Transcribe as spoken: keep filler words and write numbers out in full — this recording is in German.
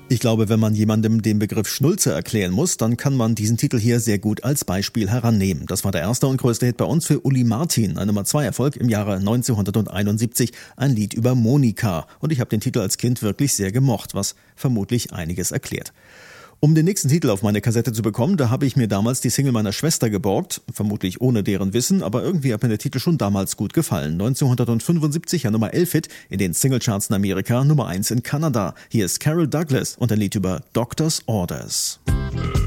Ich glaube, wenn man jemandem den Begriff Schnulze erklären muss, dann kann man diesen Titel hier sehr gut als Beispiel herannehmen. Das war der erste und größte Hit bei uns für Uli Martin, ein Nummer zwei Erfolg im Jahre neunzehnhunderteinundsiebzig, ein Lied über Monika. Und ich habe den Titel als Kind wirklich sehr gemocht, was vermutlich einiges erklärt. Um den nächsten Titel auf meine Kassette zu bekommen, da habe ich mir damals die Single meiner Schwester geborgt, vermutlich ohne deren Wissen, aber irgendwie hat mir der Titel schon damals gut gefallen. neunzehnhundertfünfundsiebzig ein Nummer elf Hit in den Singlecharts in Amerika, Nummer eins in Kanada. Hier ist Carol Douglas und ein Lied über Doctor's Orders.